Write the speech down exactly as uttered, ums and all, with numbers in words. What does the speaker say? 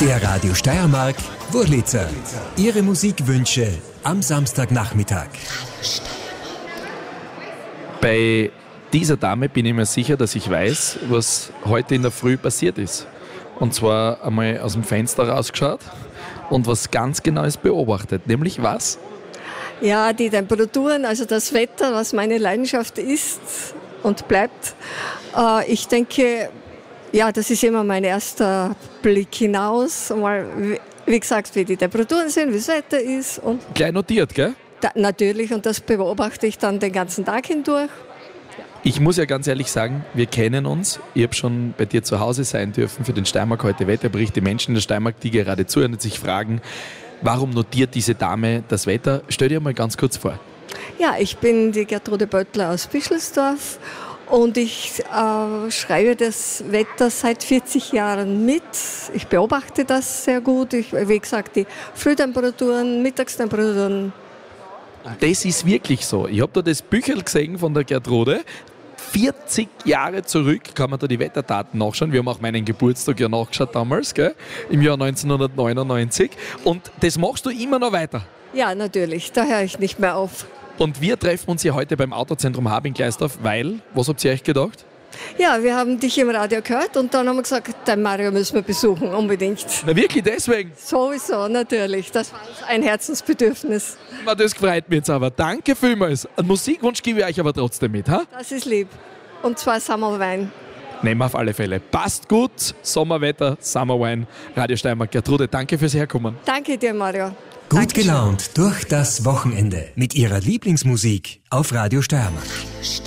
Der Radio Steiermark Wurlitzer. Ihre Musikwünsche am Samstagnachmittag. Bei dieser Dame bin ich mir sicher, dass ich weiß, was heute in der Früh passiert ist. Und zwar einmal aus dem Fenster rausgeschaut und was ganz Genaues beobachtet. Nämlich was? Ja, die Temperaturen, also das Wetter, was meine Leidenschaft ist und bleibt. Äh, ich denke, ja, das ist immer mein erster Blick hinaus. Mal, wie gesagt, wie die Temperaturen sind, wie das Wetter ist. Und Gleich notiert, gell? da, natürlich, und das beobachte ich dann den ganzen Tag hindurch. Ich muss ja ganz ehrlich sagen, wir kennen uns. Ich habe schon bei dir zu Hause sein dürfen für den Steiermark heute Wetterbericht. Die Menschen in der Steiermark, die gerade zuhören und sich fragen, warum notiert diese Dame das Wetter? Stell dir mal ganz kurz vor. Ja, ich bin die Gertrude Böttler aus Bischelsdorf und ich äh, schreibe das Wetter seit vierzig Jahren mit. Ich beobachte das sehr gut. Ich, wie gesagt, die Frühtemperaturen, Mittagstemperaturen. Das ist wirklich so. Ich habe da das Bücherl gesehen von der Gertrude. vierzig Jahre zurück kann man da die Wetterdaten nachschauen. Wir haben auch meinen Geburtstag ja nachgeschaut damals, gell? Im Jahr neunzehnhundertneunundneunzig. Und das machst du immer noch weiter. Ja, natürlich, da höre ich nicht mehr auf. Und wir treffen uns hier heute beim Autozentrum Hab in Gleisdorf, weil, was habt ihr euch gedacht? Ja, wir haben dich im Radio gehört und dann haben wir gesagt, den Mario müssen wir besuchen, unbedingt. Na wirklich deswegen? Sowieso, natürlich. Das war uns ein Herzensbedürfnis. Na, das freut mich jetzt aber. Danke vielmals. Einen Musikwunsch gebe ich euch aber trotzdem mit, ha? Das ist lieb. Und zwar Sommerwein. Nehmen wir auf alle Fälle. Passt gut. Sommerwetter, Summerwine. Radio Steiermark. Gertrude, danke fürs Herkommen. Danke dir, Mario. Gut Dankeschön. gelaunt durch das Wochenende mit Ihrer Lieblingsmusik auf Radio Steiermark.